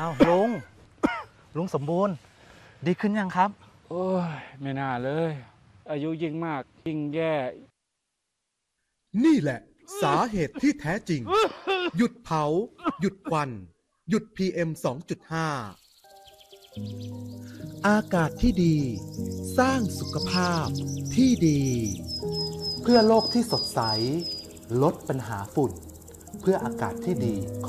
อ้าวลุงสมบูรณ์ดีขึ้นยังครับโอ้ยไม่น่าเลยอายุยิ่งมากยิ่งแย่นี่แหละสาเหตุที่แท้จริงหยุดเผาหยุดควันหยุด PM 2.5 อากาศที่ดีสร้างสุขภาพที่ดี เพื่อโลกที่สดใสลดปัญหาฝุ่นเพื่ออากาศที่ดี